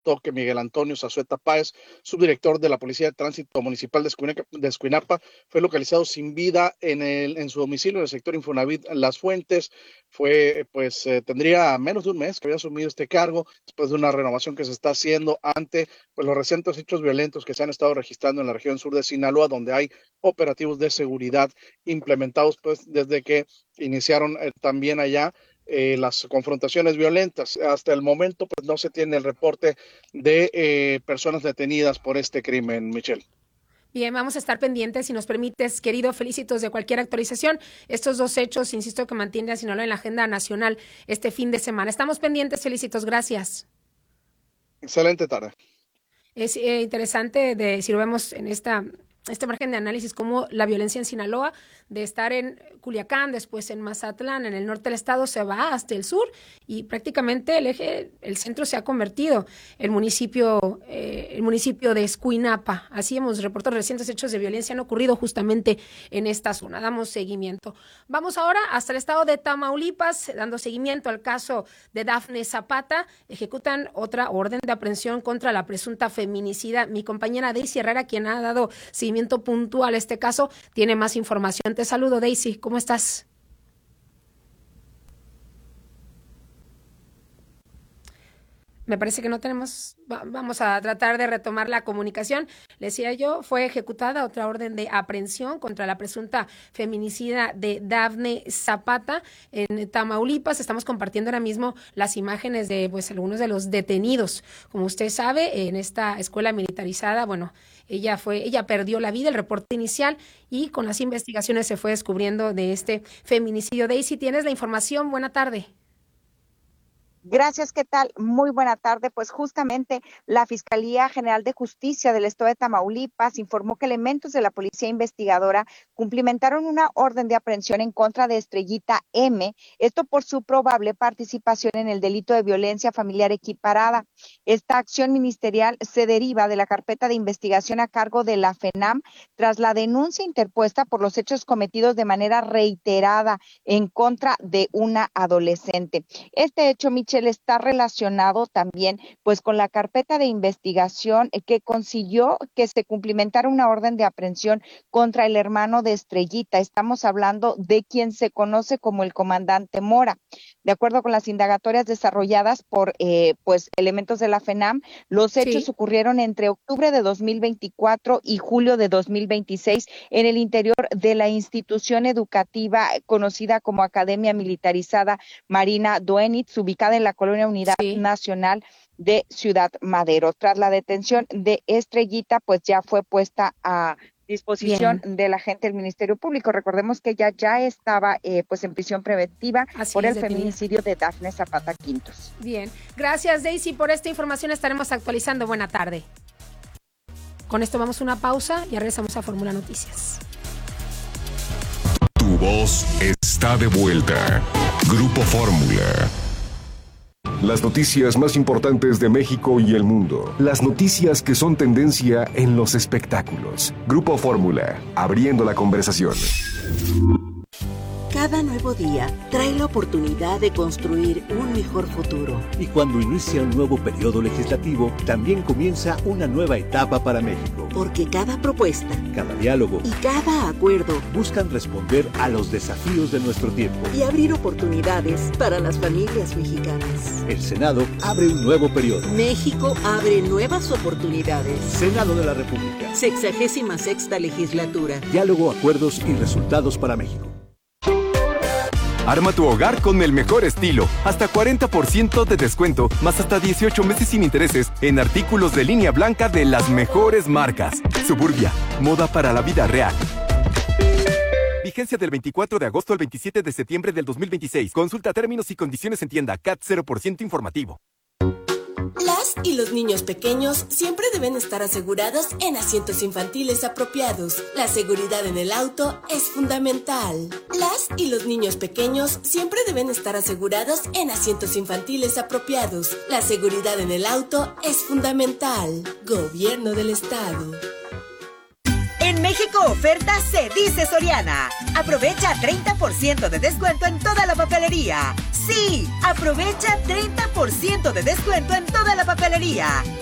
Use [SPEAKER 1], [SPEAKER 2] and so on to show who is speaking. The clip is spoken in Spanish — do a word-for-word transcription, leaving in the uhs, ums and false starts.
[SPEAKER 1] reportó que Miguel Antonio Zazueta Páez, subdirector de la Policía de Tránsito Municipal de Escuinapa, de Escuinapa, fue localizado sin vida en, el, en su domicilio en el sector Infonavit Las Fuentes. Fue, pues, eh, tendría menos de un mes que había asumido este cargo después de una renovación que se está haciendo ante pues, los recientes hechos violentos que se han estado registrando en la región sur de Sinaloa, donde hay operativos de seguridad implementados pues desde que iniciaron eh, también allá eh, las confrontaciones violentas. Hasta el momento pues no se tiene el reporte de eh, personas detenidas por este crimen, Michelle.
[SPEAKER 2] Bien, vamos a estar pendientes, si nos permites, querido Felicitos, de cualquier actualización. Estos dos hechos, insisto, que mantiene a Sinaloa en la agenda nacional este fin de semana. Estamos pendientes, Felicitos, gracias.
[SPEAKER 1] Excelente tarde.
[SPEAKER 2] Es eh, interesante, de si lo vemos en esta... este margen de análisis, como la violencia en Sinaloa, de estar en Culiacán, después en Mazatlán, en el norte del estado, se va hasta el sur y prácticamente el eje, el centro se ha convertido el municipio, eh, el municipio de Escuinapa. Así hemos reportado recientes hechos de violencia han ocurrido justamente en esta zona. Damos seguimiento. Vamos ahora hasta el estado de Tamaulipas, dando seguimiento al caso de Dafne Zapata. Ejecutan otra orden de aprehensión contra la presunta feminicida. Mi compañera Daisy Herrera, quien ha dado seguimiento puntual a este caso, tiene más información. Te saludo, Daisy, ¿cómo estás? Me parece que no tenemos, vamos a tratar de retomar la comunicación. Le decía yo, fue ejecutada otra orden de aprehensión contra la presunta feminicida de Dafne Zapata en Tamaulipas. Estamos compartiendo ahora mismo las imágenes de pues algunos de los detenidos. Como usted sabe, en esta escuela militarizada, bueno, ella fue, ella perdió la vida, el reporte inicial, y con las investigaciones se fue descubriendo de este feminicidio. Daisy, ¿tienes la información? Buena tarde.
[SPEAKER 3] Gracias, ¿qué tal? Muy buena tarde. Pues justamente la Fiscalía General de Justicia del Estado de Tamaulipas informó que elementos de la Policía Investigadora cumplimentaron una orden de aprehensión en contra de Estrellita M, esto por su probable participación en el delito de violencia familiar equiparada. Esta acción ministerial se deriva de la carpeta de investigación a cargo de la FENAM tras la denuncia interpuesta por los hechos cometidos de manera reiterada en contra de una adolescente. Este hecho, Michelle, está relacionado también pues con la carpeta de investigación que consiguió que se cumplimentara una orden de aprehensión contra el hermano de Estrellita. Estamos hablando de quien se conoce como el comandante Mora. De acuerdo con las indagatorias desarrolladas por eh, pues elementos de la FENAM, los hechos sí. ocurrieron entre octubre de dos mil veinticuatro y julio de dos mil veintiséis en el interior de la institución educativa conocida como Academia Militarizada Marina Duenitz, ubicada en la Colonia Unidad sí. Nacional de Ciudad Madero. Tras la detención de Estrellita, pues ya fue puesta a disposición Bien. de la gente del Ministerio Público. Recordemos que ella ya estaba eh, pues en prisión preventiva Así por el feminicidio de Dafne Zapata Quintos.
[SPEAKER 2] Bien, gracias Daisy por esta información, estaremos actualizando. Buena tarde. Con esto vamos a una pausa y regresamos a Fórmula Noticias.
[SPEAKER 4] Tu voz está de vuelta. Grupo Fórmula. Las noticias más importantes de México y el mundo. Las noticias que son tendencia en los espectáculos. Grupo Fórmula, abriendo la conversación.
[SPEAKER 5] Cada nuevo día trae la oportunidad de construir un mejor futuro.
[SPEAKER 6] Y cuando inicia un nuevo periodo legislativo, también comienza una nueva etapa para México.
[SPEAKER 5] Porque cada propuesta,
[SPEAKER 6] cada diálogo
[SPEAKER 5] y cada acuerdo
[SPEAKER 6] buscan responder a los desafíos de nuestro tiempo
[SPEAKER 5] y abrir oportunidades para las familias mexicanas.
[SPEAKER 6] El Senado abre un nuevo periodo.
[SPEAKER 5] México abre nuevas oportunidades.
[SPEAKER 6] Senado de la República.
[SPEAKER 5] Sexagésima sexta legislatura.
[SPEAKER 6] Diálogo, acuerdos y resultados para México.
[SPEAKER 7] Arma tu hogar con el mejor estilo. Hasta cuarenta por ciento de descuento, más hasta dieciocho meses sin intereses en artículos de línea blanca de las mejores marcas. Suburbia, moda para la vida real. Vigencia del veinticuatro de agosto al veintisiete de septiembre del dos mil veintiséis. Consulta términos y condiciones en tienda. C A T cero por ciento informativo.
[SPEAKER 8] Las y los niños pequeños siempre deben estar asegurados en asientos infantiles apropiados. La seguridad en el auto es fundamental. Las y los niños pequeños siempre deben estar asegurados en asientos infantiles apropiados. La seguridad en el auto es fundamental. Gobierno del Estado.
[SPEAKER 9] En México oferta se dice Soriana. Aprovecha treinta por ciento de descuento en toda la papelería. Sí, aprovecha treinta por ciento de descuento en toda la papelería.